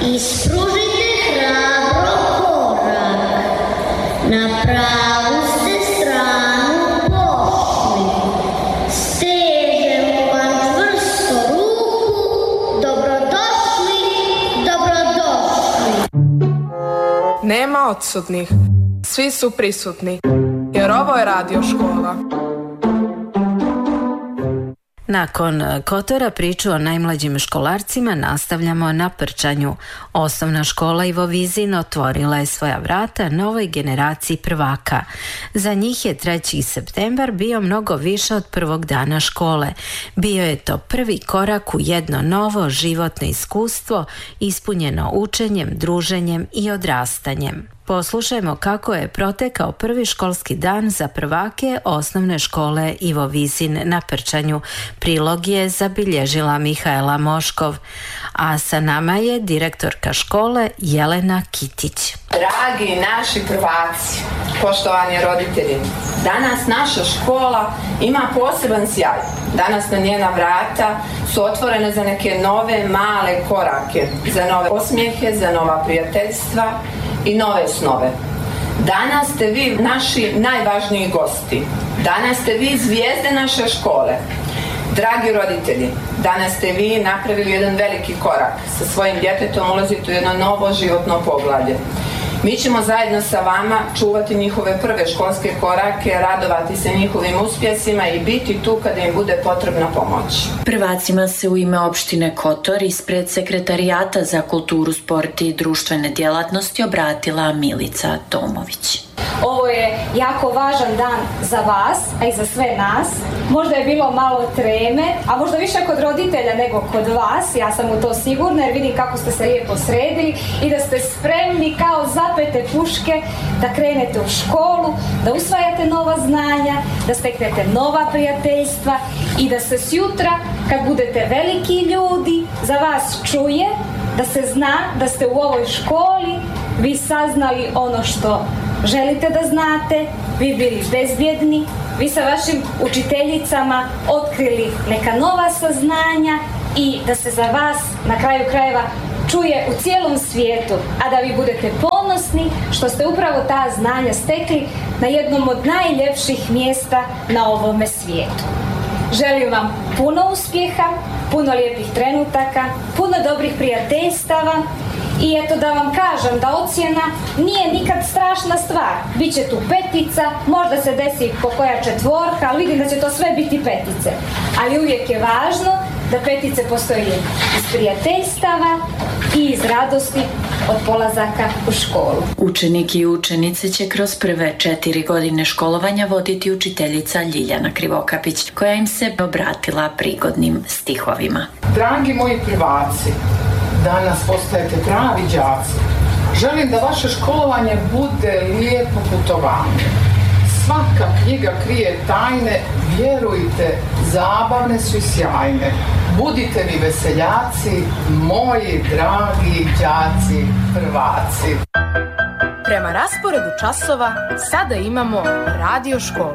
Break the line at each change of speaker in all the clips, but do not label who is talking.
Ispružite hrabro korak, na pravu ste stranu pošli. Stežem vam čvrsto ruku, dobrodošli, dobrodošli.
Nema odsutnih, svi su prisutni, jer ovo je radio škola.
Nakon Kotora priču o najmlađim školarcima nastavljamo na Prčanju. Osnovna škola Ivo Vizin otvorila je svoja vrata novoj generaciji prvaka. Za njih je 3. septembar bio mnogo više od prvog dana škole. Bio je to prvi korak u jedno novo životno iskustvo, ispunjeno učenjem, druženjem i odrastanjem. Poslušajmo kako je protekao prvi školski dan za prvake osnovne škole Ivo Vizin na Prčanju. Prilog je zabilježila Mihaela Moškov, a sa nama je direktorka škole Jelena Kitić.
Dragi naši prvaci, poštovani roditelji, danas naša škola ima poseban sjaj. Danas na njena vrata su otvorene za neke nove male korake, za nove osmijehe, za nova prijateljstva i nove snove. Danas ste vi naši najvažniji gosti. Danas ste vi zvijezde naše škole. Dragi roditelji, danas ste vi napravili jedan veliki korak. Sa svojim djetetom ulazite u jedno novo životno poglavlje. Mi ćemo zajedno sa vama čuvati njihove prve školske korake, radovati se njihovim uspjesima i biti tu kada im bude potrebna pomoć.
Prvacima se u ime opštine Kotor ispred Sekretarijata za kulturu, sport i društvene djelatnosti obratila Milica Tomović.
Ovo je jako važan dan za vas, a i za sve nas. Možda je bilo malo treme, a možda više kod roditelja nego kod vas. Ja sam u to sigurna jer vidim kako ste se lijepo sredili i da ste spremni kao zapete puške da krenete u školu, da usvajate nova znanja, da steknete nova prijateljstva i da se sjutra, kad budete veliki ljudi, za vas čuje, da se zna da ste u ovoj školi vi saznali ono što želite da znate, vi bili bezbjedni, vi sa vašim učiteljicama otkrili neka nova saznanja i da se za vas na kraju krajeva čuje u cijelom svijetu, a da vi budete ponosni što ste upravo ta znanja stekli na jednom od najljepših mjesta na ovome svijetu. Želim vam puno uspjeha, puno lijepih trenutaka, puno dobrih prijateljstava. I eto da vam kažem da ocjena nije nikad strašna stvar. Biće tu petica, možda se desi po koja četvorka, ali vidim da će to sve biti petice. Ali uvijek je važno da petice postoje iz prijateljstava i iz radosti od polazaka u školu.
Učeniki i učenice će kroz prve 4 godine školovanja voditi učiteljica Ljiljana Krivokapić, koja im se obratila prigodnim stihovima.
Dragi moji prvaci, danas postajete pravi đaci. Želim da vaše školovanje bude lijepo putovanje. Svaka knjiga krije tajne, vjerujte, zabavne su i sjajne. Budite vi veseljaci, moji dragi đaci, prvaci.
Prema rasporedu časova sada imamo radio školu.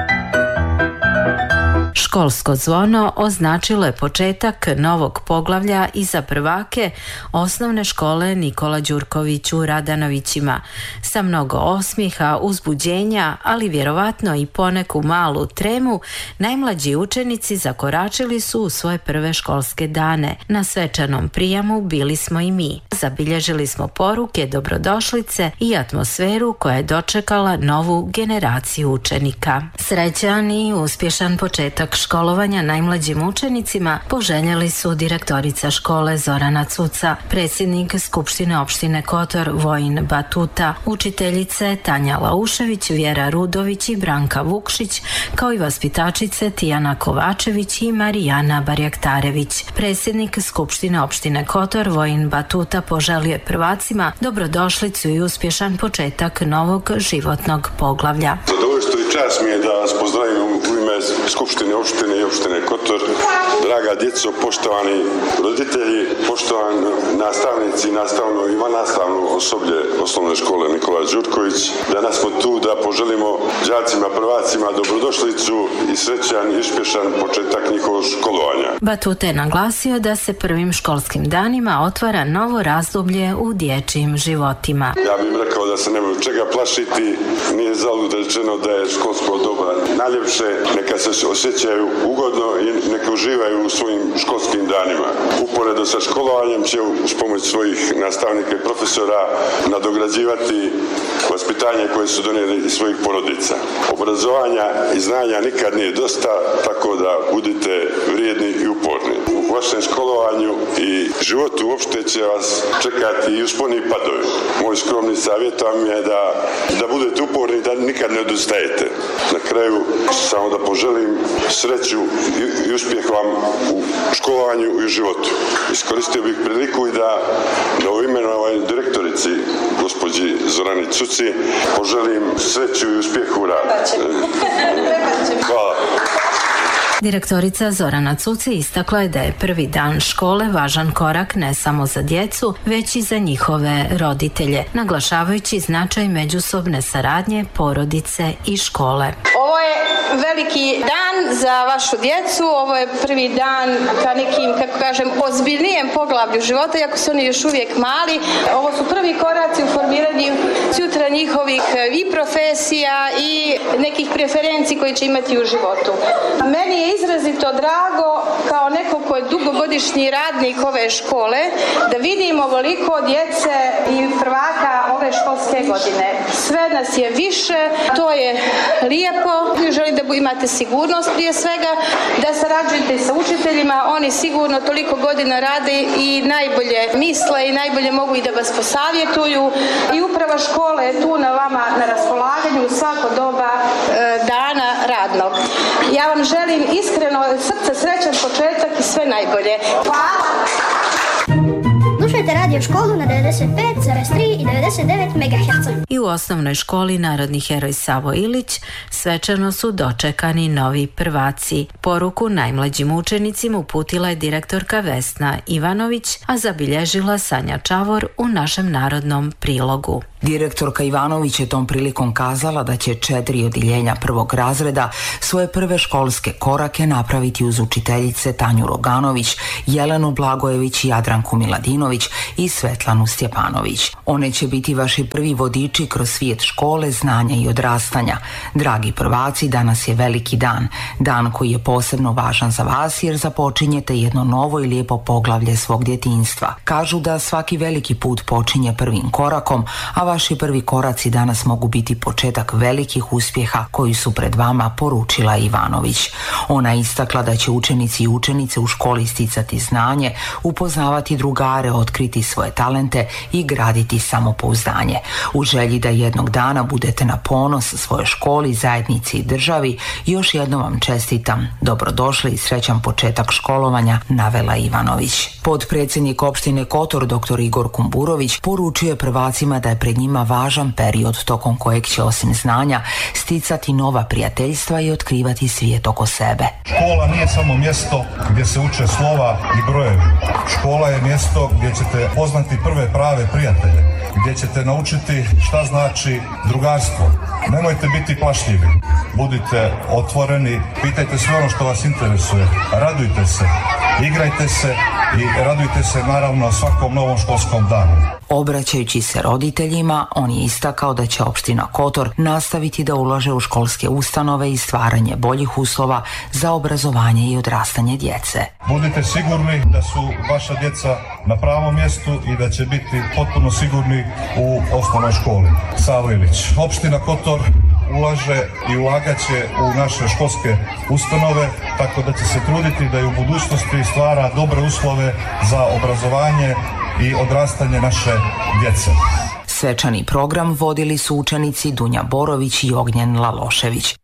Školsko zvono označilo je početak novog poglavlja i za prvake osnovne škole Nikola Đurković u Radanovićima. Sa mnogo osmijeha, uzbuđenja, ali vjerovatno i poneku malu tremu, najmlađi učenici zakoračili su u svoje prve školske dane. Na svečanom prijamu bili smo i mi. Zabilježili smo poruke, dobrodošlice i atmosferu koja je dočekala novu generaciju učenika. Srećan i uspješan početak školovanja najmlađim učenicima poželjeli su direktorica škole Zorana Cuca, predsjednik Skupštine opštine Kotor Vojin Batuta, učiteljice Tanja Laušević, Vjera Rudović i Branka Vukšić, kao i vaspitačice Tijana Kovačević i Marijana Barjaktarević. Predsjednik Skupštine opštine Kotor Vojin Batuta poželio je prvacima dobrodošlicu i uspješan početak novog životnog poglavlja.
Zadovoljstvo i čast mi je da vas pozdravim u ime Skupštine opštine i opštine Kotor. Draga djeco, poštovani roditelji, poštovani nastavnici i nastavno osoblje osnovne škole Nikola Đurković. Danas smo tu da poželimo đacima prvacima dobrodošlicu i srećan i uspješan početak njihovog školovanja.
Batuta je naglasio da se prvim školskim danima otvara novo razdoblje u dječjim životima.
Ja bih rekao da se nemaju čega plašiti, nije zalud rečeno da je školsko doba najljepše, neka se osjećaju ugodno i neka uživaju u svojim školskim danima. Uporedo sa školovanjem će uz pomoć svojih nastavnika i profesora nadograđivati vaspitanje koje su donijeli iz svojih porodica. Obrazovanja i znanja nikad nije dosta, tako da budite vrijedni i uporni. U vašem školovanju i životu uopšte će vas čekati i usponi i padovi. Moj skromni savjet vam je da budete uporni, da nikad ne odustajete. Na kraju samo da poželim sreću i uspjeh vam u školovanju i u životu. Iskoristio bih priliku i da novoimenovanoj direktorici, gospođi Zorani Cuci, poželim sreću i uspjeh u radu. Hvala.
Direktorica Zorana Cuci istakla je da je prvi dan škole važan korak ne samo za djecu, već i za njihove roditelje, naglašavajući značaj međusobne saradnje porodice i škole.
Ovo je veliki dan za vašu djecu, ovo je prvi dan ka nekim, kako kažem, ozbiljnijem poglavlju života, iako su oni još uvijek mali. Ovo su prvi koraci u formiranju sutra njihovih i profesija i nekih preferenciji koje će imati u životu. Meni je izrazito drago, kao neko ko je dugogodišnji radnik ove škole, da vidim ovoliko djece i prvaka ove školske godine. Sve nas je više, to je lijepo. Želim da imate sigurnost prije svega, da sarađujete sa učiteljima, oni sigurno toliko godina rade i najbolje misle i najbolje mogu i da vas posavjetuju. I uprava škole je tu na vama na raspolaganju u svako doba dana radnog. Ja vam želim iskreno od srca srećan početak i sve najbolje. Hvala!
Slušajte Radio Školu na 95,3 i 99 MHz.
I u osnovnoj školi Narodni heroj Savo Ilić svečano su dočekani novi prvaci. Poruku najmlađim učenicima uputila je direktorka Vesna Ivanović, a zabilježila Sanja Čavor u našem narodnom prilogu.
Direktorka Ivanović je tom prilikom kazala da će 4 odjeljenja prvog razreda svoje prve školske korake napraviti uz učiteljice Tanju Roganović, Jelenu Blagojević, Jadranku Miladinović i Svetlanu Stjepanović. One će biti vaši prvi vodiči kroz svijet škole, znanja i odrastanja. Dragi prvaci, danas je veliki dan. Dan koji je posebno važan za vas jer započinjete jedno novo i lijepo poglavlje svog djetinjstva. Kažu da svaki veliki put počinje prvim korakom, a vaši prvi koraci danas mogu biti početak velikih uspjeha koji su pred vama, poručila Ivanović. Ona je istakla da će učenici i učenice u školi sticati znanje, upoznavati drugare, otkriti svoje talente i graditi samopouzdanje. U želji da jednog dana budete na ponos svojoj školi, zajednici i državi, još jednom vam čestitam. Dobrodošli i srećan početak školovanja, navela Ivanović. Potpredsjednik opštine Kotor, dr. Igor Kumburović, poručuje prvacima da je pred njima važan period tokom kojeg će osim znanja sticati nova prijateljstva i otkrivati svijet oko sebe.
Škola nije samo mjesto gdje se uče slova i brojevi. Škola je mjesto gdje ćete poznati prve prave prijatelje, gdje ćete naučiti šta znači drugarstvo. Nemojte biti plašljivi, budite otvoreni, pitajte sve ono što vas interesuje, radujte se, igrajte se i radujte se naravno svakom novom školskom danu.
Obraćajući se roditeljima, on je istakao da će opština Kotor nastaviti da ulaže u školske ustanove i stvaranje boljih uslova za obrazovanje i odrastanje djece.
Budite sigurni da su vaša djeca na pravom mjestu i da će biti potpuno sigurni u osnovnoj školi Savo Ilić. Opština Kotor ulaže i ulagaće u naše školske ustanove, tako da će se truditi da i u budućnosti stvara dobre uslove za obrazovanje i odrastanje naše djece.
Svečani program vodili su učenici Dunja Borović i Ognjen Lalošević.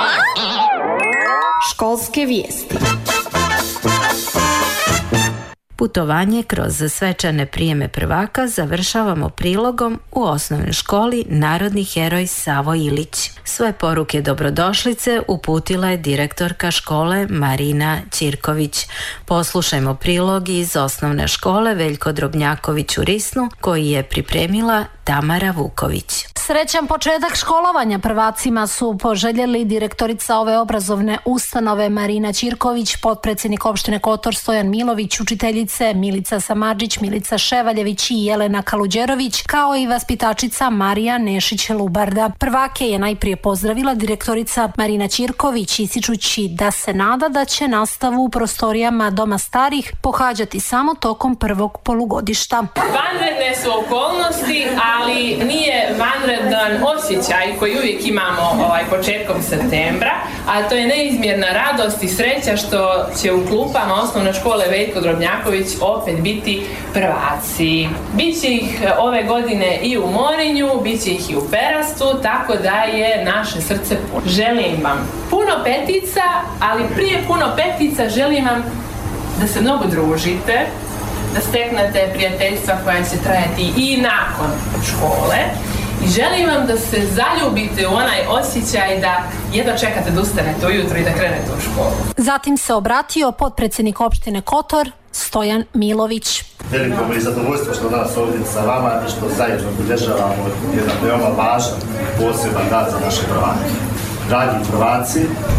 Školske vijesti.
Putovanje kroz svečane prijeme prvaka završavamo prilogom u osnovnoj školi Narodni heroj Savo Ilić. Svoje poruke dobrodošlice uputila je direktorka škole Marina Ćirković. Poslušajmo prilog iz osnovne škole Veljko Drobnjaković u Risnu koji je pripremila Tamara Vuković.
Srećan početak školovanja prvacima su poželjeli direktorica ove obrazovne ustanove Marina Ćirković, potpredsjednik opštine Kotor Stojan Milović, učiteljice Milica Samardžić, Milica Ševaljević i Jelena Kaluđerović, kao i vaspitačica Marija Nešić-Lubarda. Prvake je najprije pozdravila direktorica Marina Ćirković, ističući da se nada da će nastavu u prostorijama Doma starih pohađati samo tokom prvog polugodišta.
Vanredne su okolnosti, ali nije vanredan osjećaj koji uvijek imamo početkom septembra, a to je neizmjerna radost i sreća što će u klupama osnovne škole Veljko Drobnjaković opet biti prvaci. Biće ih ove godine i u Morinju, biće ih i u Perastu, tako da je naše srce puno. Želim vam puno petica, ali prije puno petica želim vam da se mnogo družite, da steknete prijateljstva koja će trajati i nakon škole i želim vam da se zaljubite u onaj osjećaj da jedva čekate da ustanete ujutro i da krenete u školu.
Zatim se obratio potpredsjednik opštine Kotor Stojan Milović.
Veliko mi je zadovoljstvo što danas ovdje sa vama i što zajedno obilježavamo jedan veoma važan poseban dan za naše prvake. Dragi prvaci,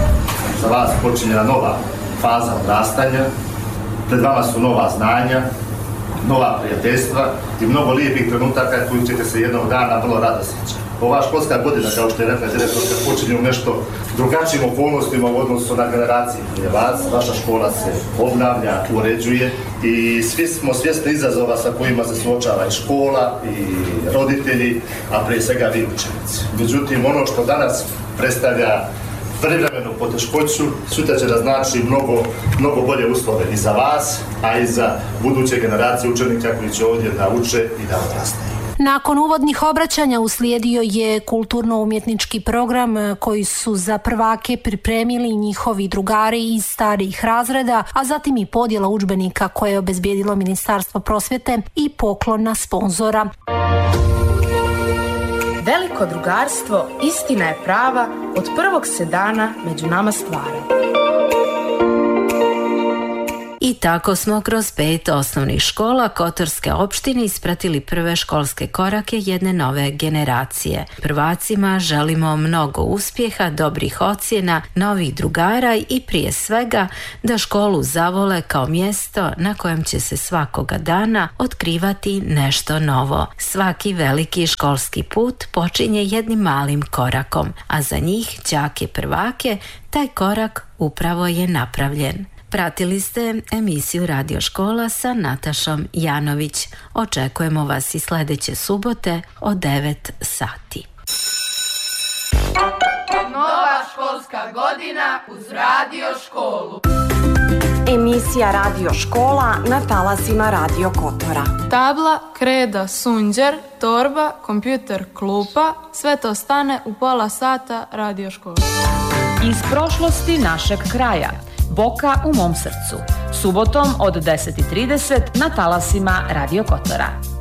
za vas počinjena nova faza odrastanja, pred vama su nova znanja, nova prijateljstva i mnogo lijepih trenutaka koji ćete se jednog dana vrlo rado sjećati. Ova školska godina, kao što je rekla direktorka, počinje u nešto drugačijim okolnostima u odnosu na generaciji prije vas. Vaša škola se obnavlja, uređuje i svi smo svjesni izazova sa kojima se suočava i škola i roditelji, a prije svega vi učenici. Međutim, ono što danas predstavlja privremenu poteškoću, sutra će da znači mnogo bolje uslove i za vas, a i za buduće generacije učenika koji će ovdje da uče i da odrastaju.
Nakon uvodnih obraćanja uslijedio je kulturno-umjetnički program koji su za prvake pripremili njihovi drugari iz starijih razreda, a zatim i podjela udžbenika koje je obezbijedilo Ministarstvo prosvjete i poklona sponzora.
Veliko drugarstvo, istina je prava, od prvog se dana među nama stvara.
I tako smo kroz 5 osnovnih škola Kotorske opštine ispratili prve školske korake jedne nove generacije. Prvacima želimo mnogo uspjeha, dobrih ocjena, novih drugara i prije svega da školu zavole kao mjesto na kojem će se svakoga dana otkrivati nešto novo. Svaki veliki školski put počinje jednim malim korakom, a za njih, đake prvake, taj korak upravo je napravljen. Pratili ste emisiju Radio škola sa Natašom Janović. Očekujemo vas i sljedeće subote od 9 sati.
Nova školska godina uz Radio školu.
Emisija Radio škola na talasima Radio Kotora.
Tabla, kreda, sunđer, torba, kompjuter, klupa, sve to stane u pola sata Radio škola.
Iz prošlosti našeg kraja. Boka u mom srcu. Subotom od 10:30 na talasima Radio Kotora.